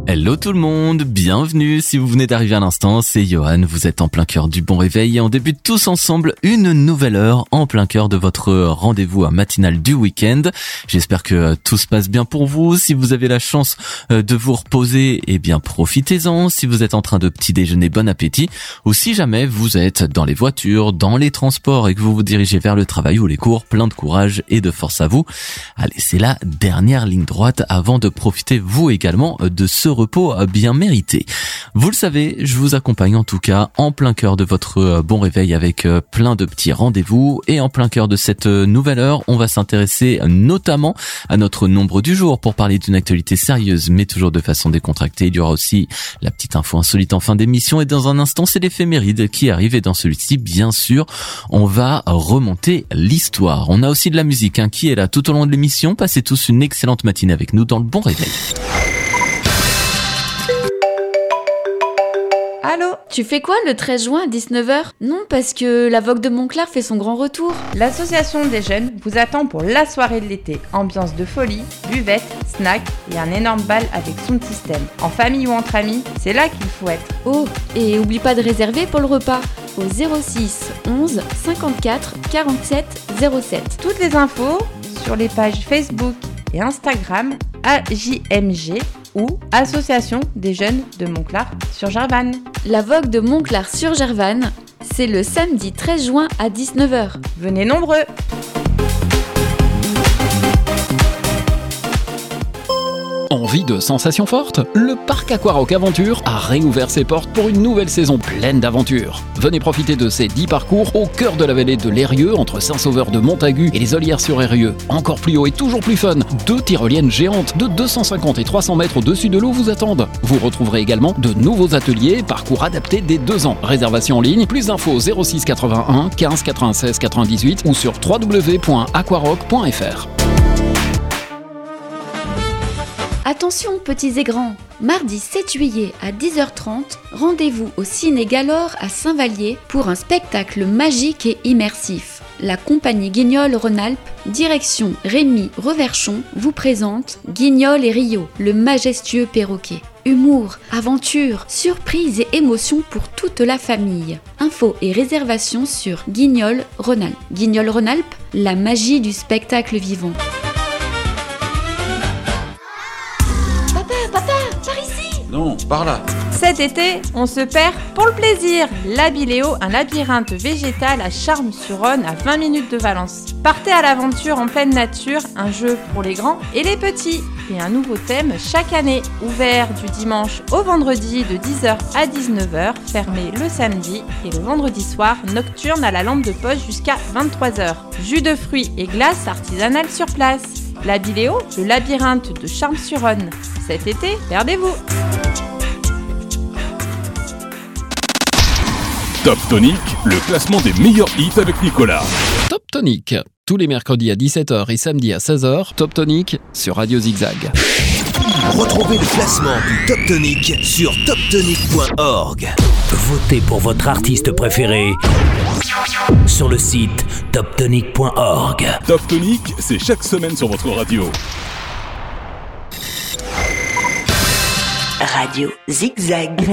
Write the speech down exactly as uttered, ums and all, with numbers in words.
Hello tout le monde, bienvenue. Si vous venez d'arriver à l'instant, c'est Johan, vous êtes en plein cœur du bon réveil et on débute tous ensemble une nouvelle heure en plein cœur de votre rendez-vous matinal du week-end. J'espère que tout se passe bien pour vous. Si vous avez la chance de vous reposer, eh bien profitez-en. Si vous êtes en train de petit déjeuner, bon appétit. Ou si jamais vous êtes dans les voitures, dans les transports et que vous vous dirigez vers le travail ou les cours, plein de courage et de force à vous. Allez, c'est la dernière ligne droite avant de profiter vous également de ce repos bien mérité. Vous le savez, je vous accompagne en tout cas en plein cœur de votre bon réveil avec plein de petits rendez-vous et en plein cœur de cette nouvelle heure, on va s'intéresser notamment à notre nombre du jour pour parler d'une actualité sérieuse mais toujours de façon décontractée. Il y aura aussi la petite info insolite en fin d'émission et dans un instant, c'est l'éphéméride qui arrive et dans celui-ci, bien sûr, on va remonter l'histoire. On a aussi de la musique hein, qui est là tout au long de l'émission. Passez tous une excellente matinée avec nous dans le bon réveil. Allô ? Tu fais quoi le treize juin à dix-neuf heures ? Non, parce que la Vogue de Montclar fait son grand retour. L'association des jeunes vous attend pour la soirée de l'été. Ambiance de folie, buvette, snack et un énorme bal avec son système. En famille ou entre amis, c'est là qu'il faut être. Oh, et oublie pas de réserver pour le repas au zéro six onze cinquante-quatre quarante-sept zéro sept. Toutes les infos sur les pages Facebook et Instagram A J M G ou Association des jeunes de Montclar sur Gervanne. La Vogue de Montclar sur Gervanne, c'est le samedi treize juin à dix-neuf heures. Venez nombreux! Envie de sensations fortes ? Le parc Aquarock Aventure a réouvert ses portes pour une nouvelle saison pleine d'aventures. Venez profiter de ces dix parcours au cœur de la vallée de l'Eyrieux, entre Saint-Sauveur de Montagu et les Ollières-sur-Eyrieux. Encore plus haut et toujours plus fun, deux tyroliennes géantes de deux cent cinquante et trois cents mètres au-dessus de l'eau vous attendent. Vous retrouverez également de nouveaux ateliers, parcours adaptés dès deux ans. Réservation en ligne, plus d'infos zéro six quatre-vingt-un quinze quatre-vingt-seize quatre-vingt-dix-huit ou sur w w w point aquarock point f r. Attention petits et grands, mardi sept juillet à dix heures trente, rendez-vous au Ciné Galore à Saint-Vallier pour un spectacle magique et immersif. La compagnie Guignol Rhône-Alpes, direction Rémi Reverchon, vous présente Guignol et Rio, le majestueux perroquet. Humour, aventure, surprise et émotion pour toute la famille. Infos et réservations sur Guignol Rhône-Alpes. Guignol Rhône-Alpes, la magie du spectacle vivant. Non, par là. Cet été, on se perd pour le plaisir. Labiléo, un labyrinthe végétal à Charmes-sur-Rhône à vingt minutes de Valence. Partez à l'aventure en pleine nature, un jeu pour les grands et les petits. Et un nouveau thème chaque année. Ouvert du dimanche au vendredi de dix heures à dix-neuf heures, fermé le samedi et le vendredi soir, nocturne à la lampe de poche jusqu'à vingt-trois heures. Jus de fruits et glaces artisanales sur place. Labiléo, le labyrinthe de Charmes-sur-Rhône. Cet été, perdez-vous. Top Tonic, le classement des meilleurs hits avec Nicolas. Top Tonic, tous les mercredis à dix-sept heures et samedi à seize heures, Top Tonic sur Radio Zigzag. Retrouvez le classement du Top Tonic sur top tonic point org. Votez pour votre artiste préféré sur le site top tonic point org. Top Tonic, c'est chaque semaine sur votre radio. Radio Zigzag.